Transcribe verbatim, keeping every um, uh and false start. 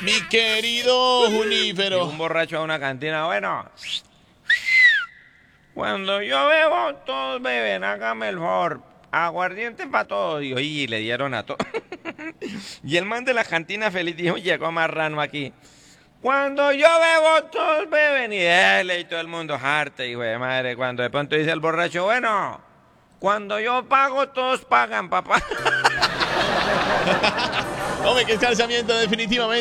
Mi querido Llegó Junífero. un borracho a una cantina, bueno. Cuando yo bebo, todos beben, hágame el favor. Aguardiente para todos. Y oye, le dieron a todos. Y el man de la cantina feliz dijo, llegó marrano aquí. Cuando yo bebo, todos beben. Y él y todo el mundo harta, hijo de madre. Cuando de pronto dice el borracho, bueno, cuando yo pago, todos pagan, papá. Hombre, qué calzamiento definitivamente.